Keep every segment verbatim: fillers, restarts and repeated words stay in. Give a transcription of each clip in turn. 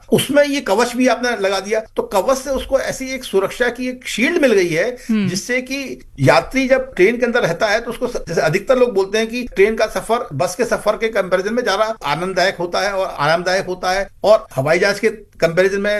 उसमें ये कवच भी आपने लगा दिया, तो कवच से उसको ऐसी एक सुरक्षा की एक शील्ड मिल गई है जिससे कि यात्री जब ट्रेन के अंदर रहता है तो उसको, जैसे अधिकतर लोग बोलते हैं कि ट्रेन का सफर बस के सफर के कंपैरिजन में ज्यादा आनंददायक होता है और आरामदायक होता है, और हवाई जहाज के कंपैरिजन में,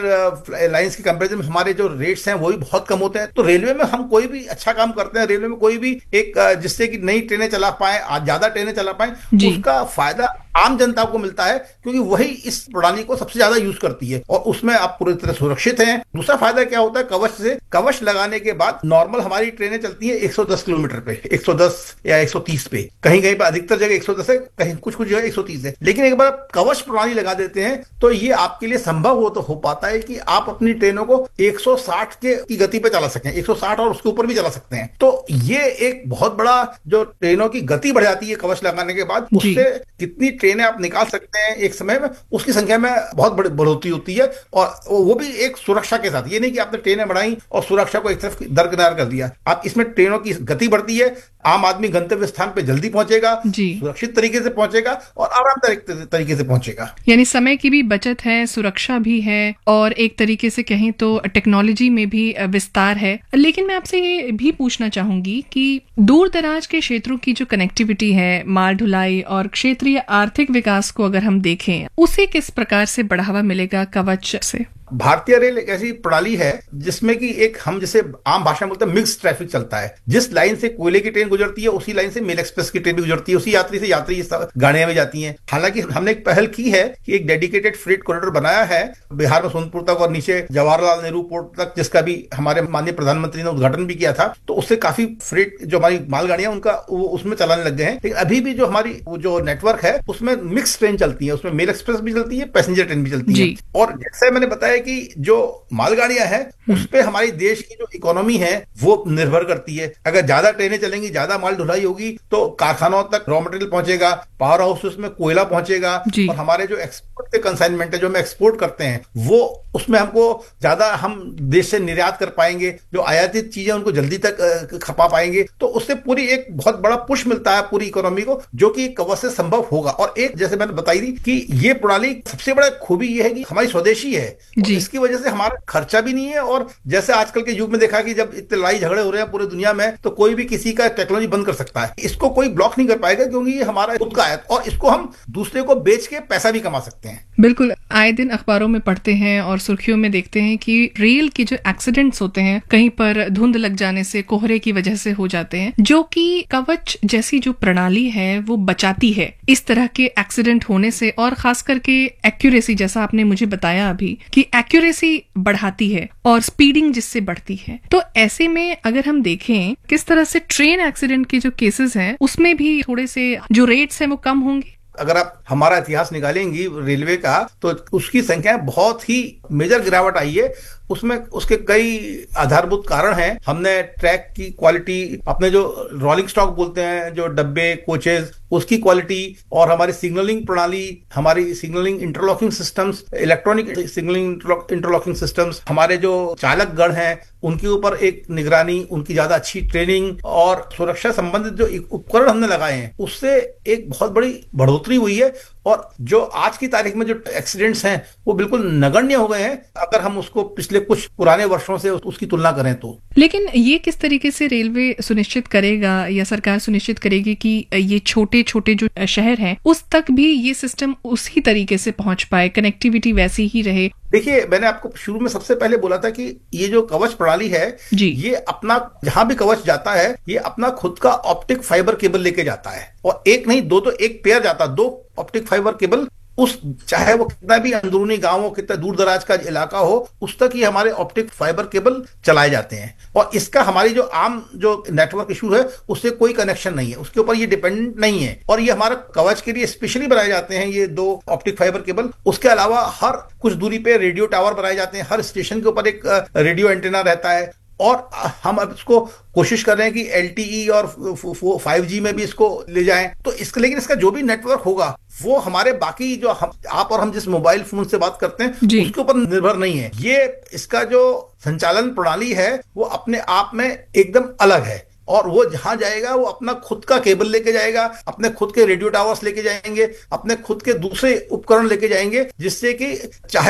एयर लाइंस के कंपैरिजन में हमारे जो रेट्स हैं वो भी बहुत कम होते हैं। तो रेलवे में हम कोई भी अच्छा काम करते हैं, रेलवे में कोई भी एक जिससे कि नई ट्रेनें चला पाए, आज ज्यादा ट्रेनें चला पाए, उसका फायदा आम जनता को मिलता है क्योंकि वही इस प्रणाली को सबसे ज्यादा यूज करती है और उसमें आप पूरी तरह सुरक्षित हैं। दूसरा फायदा क्या होता है कवच से, कवच लगाने के बाद नॉर्मल हमारी ट्रेनें चलती है एक सौ दस किलोमीटर पे, एक सौ दस या एक सौ तीस पे, कहीं कहीं पर अधिकतर जगह एक सौ दस है, कहीं कुछ कुछ जगह एक सौ तीस है। लेकिन एक बार कवच प्रणाली लगा देते हैं तो ये आपके लिए संभव हो तो हो पाता है कि आप अपनी ट्रेनों को एक सौ साठ के की गति पे चला सकें, एक सौ साठ और उसके ऊपर भी चला सकते हैं। तो ये एक बहुत बड़ा जो ट्रेनों की गति बढ़ जाती है कवच लगाने के बाद, उससे कितनी ट्रेनें आप निकाल सकते हैं एक समय में, उसकी संख्या में बहुत बड़ी बढ़ोतरी होती है, और वो भी एक सुरक्षा के साथ। ये नहीं कि आपने ट्रेनें बढ़ाई और सुरक्षा को एक तरफ दरकिनार कर दिया, आप इसमें ट्रेनों की गति बढ़ती है, आम आदमी गंतव्य स्थान पे जल्दी पहुंचेगा, सुरक्षित तरीके से पहुंचेगा और आरामदायक तरीके से पहुंचेगा। यानी समय की भी बचत है, सुरक्षा भी है और एक तरीके से कहें तो टेक्नोलॉजी में भी विस्तार है। लेकिन मैं आपसे ये भी पूछना चाहूंगी कि दूर दराज के क्षेत्रों की जो कनेक्टिविटी है, माल ढुलाई और क्षेत्रीय आर्थिक विकास को अगर हम देखें, उसे किस प्रकार से बढ़ावा मिलेगा कवच से? भारतीय रेल एक ऐसी प्रणाली है जिसमें कि एक हम जैसे आम भाषा में बोलते हैं मिक्स ट्रैफिक चलता है। जिस लाइन से कोयले की ट्रेन गुजरती है उसी लाइन से मेल एक्सप्रेस की ट्रेन भी गुजरती है, उसी यात्री से यात्री गाड़ियां भी जाती हैं। हालांकि हमने एक पहल की है कि एक डेडिकेटेड फ्रेट कॉरिडोर बनाया है बिहार में सोनपुर तक और नीचे जवाहरलाल नेहरू पोर्ट तक, जिसका भी हमारे माननीय प्रधानमंत्री ने उद्घाटन भी किया था। तो उससे काफी फ्रेट जो हमारी मालगाड़ियां उनका वो उसमें चलाने लग गए हैं। लेकिन अभी भी जो हमारी जो नेटवर्क है उसमें मिक्स ट्रेन चलती है, उसमें मेल एक्सप्रेस भी चलती है, पैसेंजर ट्रेन भी चलती है। और जैसे मैंने बताया कि जो मालगाड़ियां हैं उस पे हमारी देश की जो इकोनॉमी है वो निर्भर करती है। अगर ज्यादा ट्रेनें चलेंगी, ज्यादा माल ढुलाई होगी तो कारखानों तक रॉ मटेरियल पहुंचेगा, पावर हाउसेस में कोयला पहुंचेगा, और हमारे जो एक्सपोर्ट के कंसाइनमेंट है जो हम एक्सपोर्ट करते हैं वो उसमें हमको ज्यादा हम देश से निर्यात कर पाएंगे, जो आयातित चीजें उनको जल्दी तक खपा पाएंगे। तो उससे पूरी एक बहुत बड़ा पुश मिलता है पूरी इकोनॉमी को, जो कि कवच से संभव होगा। और एक जैसे मैंने बताई थी कि ये प्रणाली सबसे बड़ा खूबी ये है कि हमारी स्वदेशी है, इसकी वजह से हमारा खर्चा भी नहीं है। और जैसे आजकल के युग में देखा कि जब इतने लड़ाई झगड़े हो रहे हैं पूरी दुनिया में, तो कोई भी किसी का टेक्नोलॉजी बंद कर सकता है, इसको कोई ब्लॉक नहीं कर पाएगा क्योंकि ये हमारा खुद का है और इसको हम दूसरे को बेच के पैसा भी कमा सकते हैं। बिल्कुल, आए दिन अखबारों में पढ़ते हैं और सुर्खियों में देखते हैं कि रेल की जो एक्सीडेंट्स होते हैं कहीं पर धुंध लग जाने से, कोहरे की वजह से हो जाते हैं, जो कि कवच जैसी जो प्रणाली है वो बचाती है इस तरह के एक्सीडेंट होने से। और खास करके एक्यूरेसी, जैसा आपने मुझे बताया अभी कि एक्यूरेसी बढ़ाती है और स्पीडिंग जिससे बढ़ती है। तो ऐसे में अगर हम देखें किस तरह से ट्रेन एक्सीडेंट के जो केसेस हैं उसमें भी थोड़े से जो रेट्स हैं वो कम होंगे। अगर आप हमारा इतिहास निकालेंगी रेलवे का तो उसकी संख्या बहुत ही मेजर गिरावट आई है। उसमें उसके कई आधारभूत कारण हैं। हमने ट्रैक की क्वालिटी, अपने जो रोलिंग स्टॉक बोलते हैं, जो डब्बे कोचेज, उसकी क्वालिटी, और हमारी सिग्नलिंग प्रणाली, हमारी signalling interlocking systems, electronic signalling interlocking systems, हमारे जो चालक गण हैं उनके ऊपर एक निगरानी, उनकी ज्यादा अच्छी ट्रेनिंग और सुरक्षा संबंधित जो उपकरण हमने लगाए हैं उससे एक बहुत बड़ी बढ़ोतरी हुई है। और जो आज की तारीख में जो एक्सीडेंट्स हैं वो बिल्कुल नगण्य हो गए हैं अगर हम उसको पिछले कुछ पुराने वर्षों से उसकी तुलना करें तो। लेकिन ये किस तरीके से रेलवे सुनिश्चित करेगा या सरकार सुनिश्चित करेगी कि ये छोटे छोटे जो शहर हैं उस तक भी ये सिस्टम उसी तरीके से पहुंच पाए, कनेक्टिविटी वैसी ही रहे? देखिए, मैंने आपको शुरू में सबसे पहले बोला था कि ये जो कवच प्रणाली है ये अपना, जहां भी कवच जाता है ये अपना खुद का ऑप्टिक फाइबर केबल लेके जाता है, और एक नहीं दो, तो एक पेयर जाता, दो ऑप्टिक फाइबर केबल, उस चाहे वो कितना भी अंदरूनी गांव हो, कितना दूर दराज का इलाका हो, उस तक ही हमारे ऑप्टिक फाइबर केबल चलाए जाते हैं। और इसका हमारी जो आम जो नेटवर्क इशू है उससे कोई कनेक्शन नहीं है, उसके ऊपर ये डिपेंडेंट नहीं है। और ये हमारा कवच के लिए स्पेशली बनाए जाते हैं ये दो ऑप्टिक फाइबर केबल। उसके अलावा हर कुछ दूरी पे रेडियो टावर बनाए जाते हैं, हर स्टेशन के ऊपर एक रेडियो एंटीना रहता है। और हम अब इसको कोशिश कर रहे हैं कि एल टी ई और फाइव जी में भी इसको ले जाएं। तो इसका, लेकिन इसका जो भी नेटवर्क होगा वो हमारे बाकी जो हम आप और हम जिस मोबाइल फोन से बात करते हैं उसके ऊपर निर्भर नहीं है। ये इसका जो संचालन प्रणाली है वो अपने आप में एकदम अलग है, और वो जहां जाएगा वो अपना खुद का केबल लेके जाएगा, अपने खुद के रेडियो टावर्स लेके जाएंगे, अपने खुद के दूसरे उपकरण लेके जाएंगे, जिससे कि चाहे